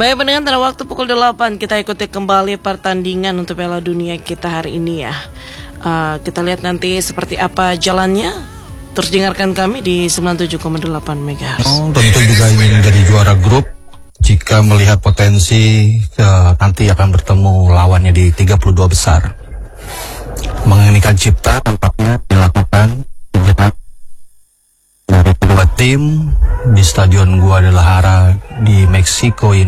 Baik pendengar, pada waktu pukul 8 kita ikuti kembali pertandingan untuk Piala Dunia kita hari ini ya. Kita lihat nanti seperti apa jalannya. Terus dengarkan kami di 97,8 MHz. Tentu juga ingin menjadi juara grup. Jika melihat potensi nanti akan bertemu lawannya di 32 besar. Mengeningkan cipta tampaknya dilakukan dari kedua tim di Stadion Guadalajara di Meksiko ini.